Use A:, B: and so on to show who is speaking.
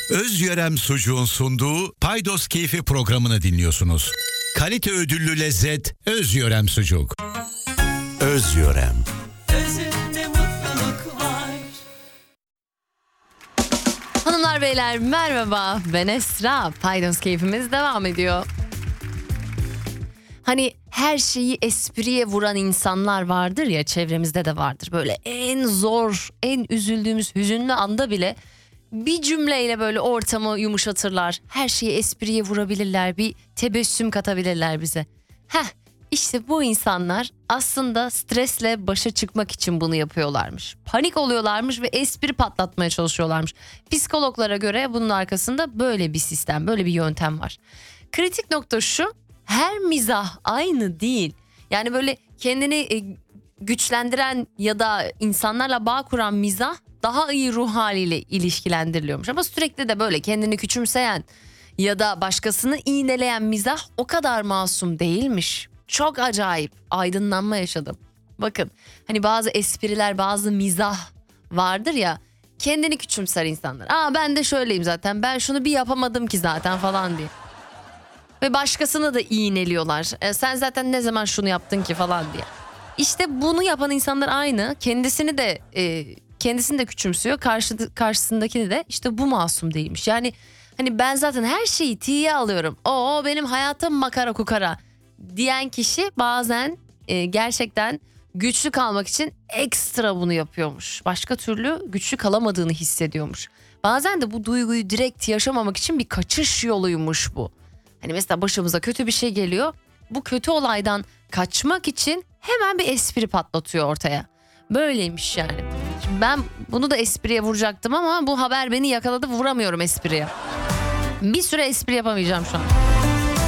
A: Özyörem Sucuğun sunduğu Paydos Keyfi programını dinliyorsunuz. Kalite ödüllü lezzet Özyörem Sucuk. Özyörem.
B: Özünde mutluluk var.
C: Hanımlar beyler merhaba, ben Esra. Paydos Keyfimiz devam ediyor. Hani her şeyi espriye vuran insanlar vardır ya, çevremizde de vardır. Böyle en zor, en üzüldüğümüz hüzünlü anda bile bir cümleyle böyle ortamı yumuşatırlar. Her şeyi espriye vurabilirler, bir tebessüm katabilirler bize. İşte bu insanlar aslında stresle başa çıkmak için bunu yapıyorlarmış. Panik oluyorlarmış ve espri patlatmaya çalışıyorlarmış. Psikologlara göre bunun arkasında böyle bir sistem, böyle bir yöntem var. Kritik nokta şu: her mizah aynı değil. Yani böyle kendini güçlendiren ya da insanlarla bağ kuran mizah daha iyi ruh haliyle ilişkilendiriliyormuş. Ama sürekli de böyle kendini küçümseyen ya da başkasını iğneleyen mizah o kadar masum değilmiş. Çok acayip aydınlanma yaşadım. Bakın, hani bazı espriler, bazı mizah vardır ya, kendini küçümser insanlar. Ben de şöyleyim zaten, ben şunu bir yapamadım ki zaten falan diye. Ve başkasını da iğneliyorlar. Sen zaten ne zaman şunu yaptın ki falan diye. İşte bunu yapan insanlar aynı. Kendisini de küçümsüyor. Karşısındakini de. İşte bu masum değilmiş. Yani hani ben zaten her şeyi tiye alıyorum. Benim hayatım makara kukara diyen kişi bazen gerçekten güçlü kalmak için ekstra bunu yapıyormuş. Başka türlü güçlü kalamadığını hissediyormuş. Bazen de bu duyguyu direkt yaşamamak için bir kaçış yoluymuş bu. Hani mesela başımıza kötü bir şey geliyor. Bu kötü olaydan kaçmak için hemen bir espri patlatıyor ortaya. Böyleymiş yani. Şimdi ben bunu da espriye vuracaktım ama bu haber beni yakaladı, vuramıyorum espriye. Bir süre espri yapamayacağım şu an.